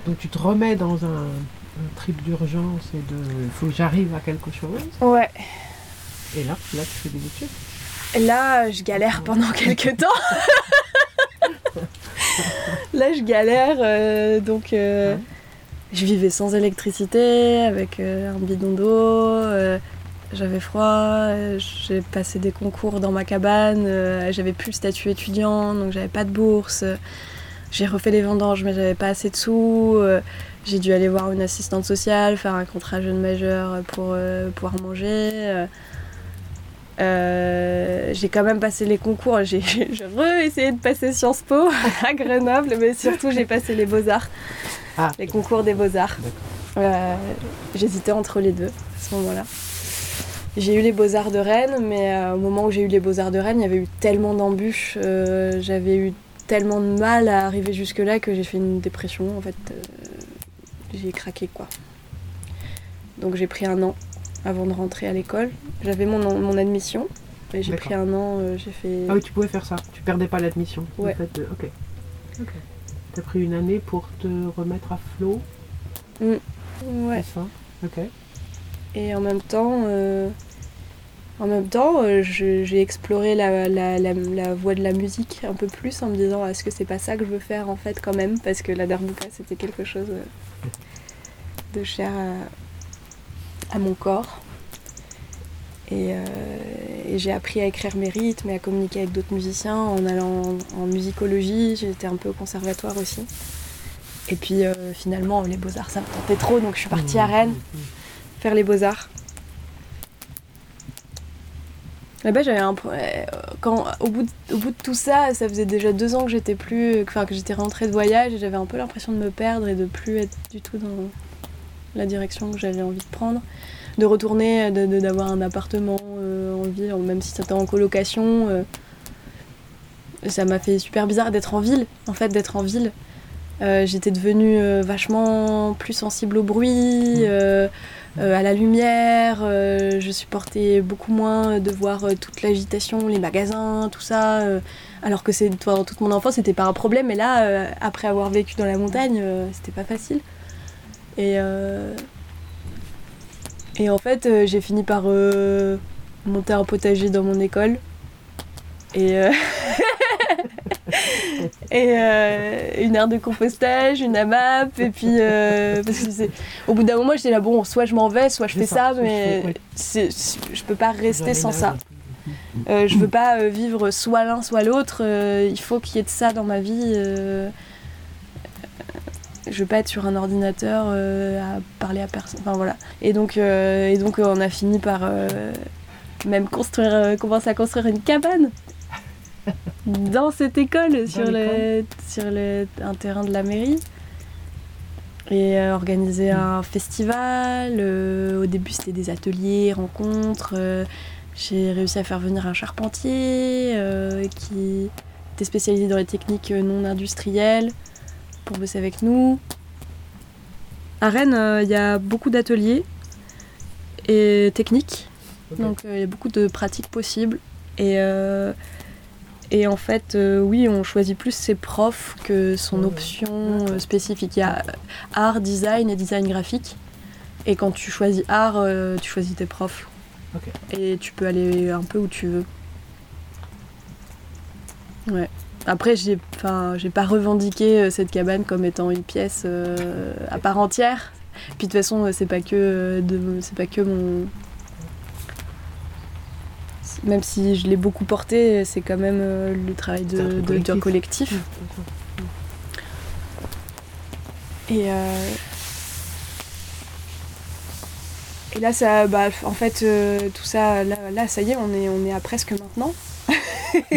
Donc tu te remets dans un trip d'urgence et il faut que j'arrive à quelque chose. Ouais. Et là tu fais des études. Et là, je galère pendant quelques temps. Là, je galère, donc je vivais sans électricité, avec un bidon d'eau. J'avais froid, j'ai passé des concours dans ma cabane, j'avais plus le statut étudiant, donc j'avais pas de bourse. J'ai refait les vendanges, mais j'avais pas assez de sous. J'ai dû aller voir une assistante sociale, faire un contrat jeune majeur pour pouvoir manger. J'ai quand même passé les concours, j'ai re-essayé de passer Sciences Po à Grenoble, mais surtout j'ai passé les Beaux-Arts, les concours des Beaux-Arts. J'hésitais entre les deux à ce moment-là. J'ai eu les Beaux-Arts de Rennes, mais au moment où j'ai eu les Beaux-Arts de Rennes, il y avait eu tellement d'embûches, j'avais eu tellement de mal à arriver jusque-là que j'ai fait une dépression, en fait. J'ai craqué, quoi. Donc j'ai pris 1 an avant de rentrer à l'école. J'avais mon admission, et j'ai pris 1 an, j'ai fait... Ah oui, tu pouvais faire ça, tu perdais pas l'admission. Ouais. En fait, ok. T'as pris 1 année pour te remettre à flot. Ouais. C'est ça. Ok. Et en même temps, j'ai exploré la voie de la musique un peu plus en me disant est-ce que c'est pas ça que je veux faire en fait quand même, parce que la darbuka c'était quelque chose de cher à mon corps. Et j'ai appris à écrire mes rythmes et à communiquer avec d'autres musiciens en allant en musicologie. J'étais un peu au conservatoire aussi. Et puis finalement les Beaux-Arts ça me tentait trop, donc je suis partie à Rennes faire les Beaux-Arts. Là-bas, j'avais au bout de tout ça, ça faisait déjà 2 ans que que j'étais rentrée de voyage et j'avais un peu l'impression de me perdre et de plus être du tout dans la direction que j'avais envie de prendre. De retourner, d'avoir un appartement en ville, même si c'était en colocation. Ça m'a fait super bizarre d'être en ville, j'étais devenue vachement plus sensible au bruit, à la lumière. Je supportais beaucoup moins de voir toute l'agitation, les magasins, tout ça. Alors que toute mon enfance, c'était pas un problème. Mais là, après avoir vécu dans la montagne, c'était pas facile. Et en fait, j'ai fini par monter un potager dans mon école. Et une aire de compostage, une AMAP, et puis parce que au bout d'un moment j'étais là, bon, soit je m'en vais, soit je fais ça, mais je peux pas rester sans ça. Je veux pas vivre soit l'un soit l'autre, il faut qu'il y ait de ça dans ma vie. Je veux pas être sur un ordinateur à parler à personne, enfin voilà. Et donc on a fini par même commencer à construire une cabane dans cette école, sur un terrain de la mairie, et organiser un festival. Au début c'était des ateliers, rencontres. J'ai réussi à faire venir un charpentier qui était spécialisé dans les techniques non industrielles pour bosser avec nous. À Rennes, il y a beaucoup d'ateliers et techniques, donc il y a beaucoup de pratiques possibles. Et en fait, oui, on choisit plus ses profs que son option spécifique. Il y a art, design et design graphique. Et quand tu choisis art, tu choisis tes profs. Et tu peux aller un peu où tu veux. Ouais. Après, j'ai pas revendiqué cette cabane comme étant une pièce à part entière. Puis de toute façon, c'est pas que mon... Même si je l'ai beaucoup porté, c'est quand même le travail d'un collectif. Et là, ça, en fait, tout ça, là, ça y est, on est à presque maintenant.